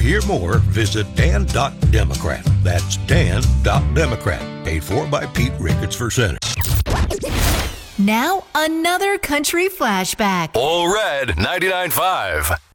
hear more, visit Dan.Democrat. That's Dan.Democrat. Paid for by Pete Ricketts for Senate. Now, another country flashback. All Red 99.5.